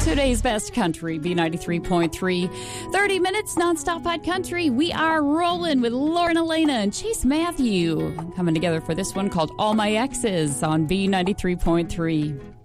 Today's best country, B93.3. 30 minutes nonstop hot country. We are rolling with Lauren Elena and Chase Matthew coming together for this one called All My Exes on B93.3.